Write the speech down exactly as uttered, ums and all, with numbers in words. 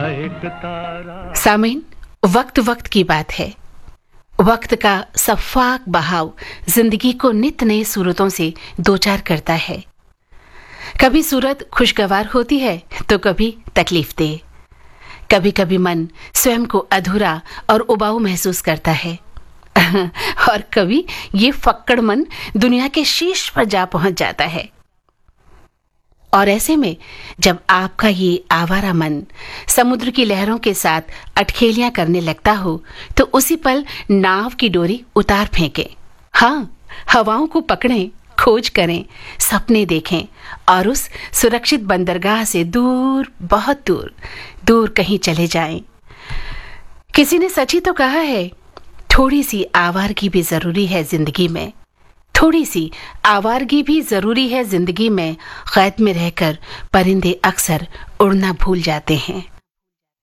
एक तारा। सामीन, वक्त वक्त की बात है। वक्त का सफाक बहाव जिंदगी को नित नई सूरतों से दो चार करता है। कभी सूरत खुशगवार होती है तो कभी तकलीफ दे। कभी कभी मन स्वयं को अधूरा और उबाऊ महसूस करता है और कभी ये फक्कड़ मन दुनिया के शीर्ष पर जा पहुंच जाता है। और ऐसे में जब आपका ये आवारा मन समुद्र की लहरों के साथ अटखेलियां करने लगता हो तो उसी पल नाव की डोरी उतार फेंकें। हाँ, हवाओं को पकड़ें, खोज करें, सपने देखें और उस सुरक्षित बंदरगाह से दूर, बहुत दूर, दूर कहीं चले जाएं। किसी ने सच ही तो कहा है, थोड़ी सी आवारगी भी जरूरी है जिंदगी में। थोड़ी सी आवारगी भी जरूरी है जिंदगी में। क़ैद में रहकर परिंदे अक्सर उड़ना भूल जाते हैं।